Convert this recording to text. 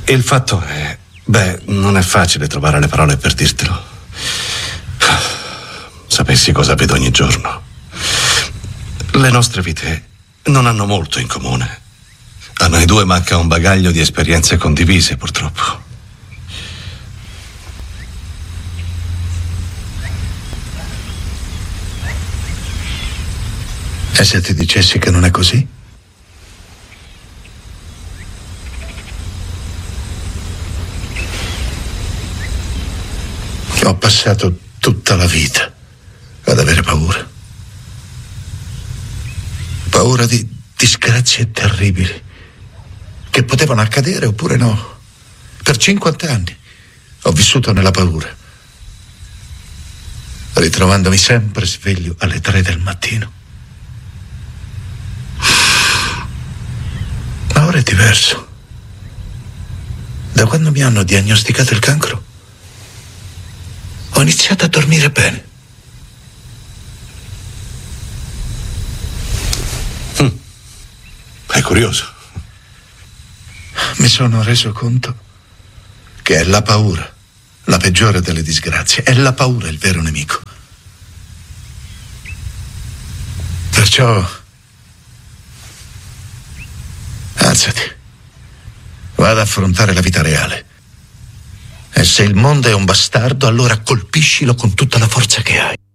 Il fatto è... non è facile trovare le parole per dirtelo. Sapessi cosa vedo ogni giorno. Le nostre vite non hanno molto in comune. A noi due manca un bagaglio di esperienze condivise, purtroppo. E se ti dicessi che non è così? Ho passato tutta la vita ad avere paura. Paura di disgrazie terribili che potevano accadere oppure no. Per 50 anni ho vissuto nella paura, ritrovandomi sempre sveglio alle 3 del mattino. Ma ora è diverso. Da quando mi hanno diagnosticato il cancro, ho iniziato a dormire bene. È curioso. Mi sono reso conto che è la paura la peggiore delle disgrazie. È la paura il vero nemico. Perciò alzati, va ad affrontare la vita reale. E se il mondo è un bastardo, allora colpiscilo con tutta la forza che hai.